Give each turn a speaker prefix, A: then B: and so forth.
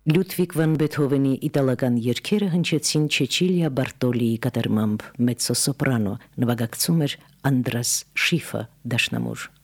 A: Լյուդվիգ վան Բեթհովենի իտալական երգերը հնչեցին Չեչիլիա Բարտոլիի կատարմամբ մեծո սոպրանո, նվագակցում էր Անդրաս Շիֆը դաշնամուր։